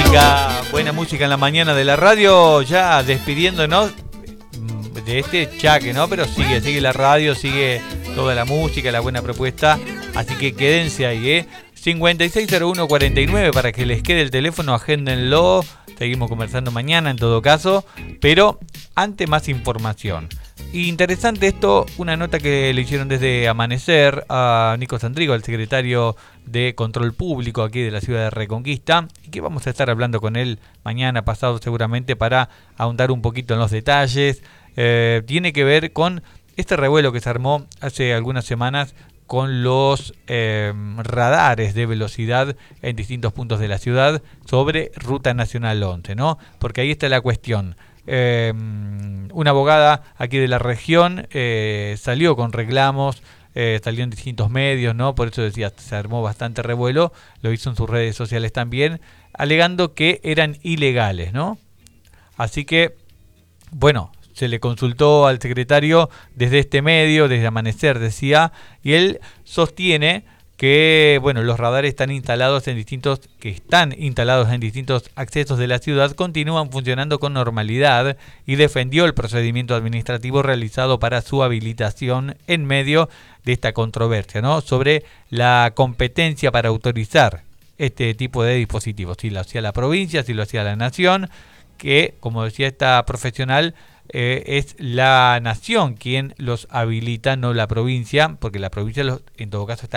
buena música en la mañana de la radio, ya despidiéndonos de este chaque, ¿no? Pero sigue la radio, sigue toda la música, la buena propuesta, así que quédense ahí, 560149 para que les quede el teléfono, agéndenlo, seguimos conversando mañana en todo caso, pero ante más información. Interesante esto, una nota que le hicieron desde Amanecer a Nico Sandrigo, el secretario de Control Público aquí de la ciudad de Reconquista, y que vamos a estar hablando con él mañana, pasado seguramente, para ahondar un poquito en los detalles. Tiene que ver con este revuelo que se armó hace algunas semanas con los radares de velocidad en distintos puntos de la ciudad sobre Ruta Nacional 11, ¿no? Porque ahí está la cuestión. Una abogada aquí de la región salió con reclamos, salió en distintos medios, ¿no? Por eso decía, se armó bastante revuelo, lo hizo en sus redes sociales también, alegando que eran ilegales, ¿no? Así que, bueno, se le consultó al secretario desde este medio, desde Amanecer decía, y él sostiene que, bueno, los radares están instalados en distintos accesos de la ciudad, continúan funcionando con normalidad, y defendió el procedimiento administrativo realizado para su habilitación en medio de esta controversia, ¿no? Sobre la competencia para autorizar este tipo de dispositivos, si lo hacía la provincia, si lo hacía la nación, que, como decía esta profesional, es la nación quien los habilita, no la provincia, porque la provincia en todo caso está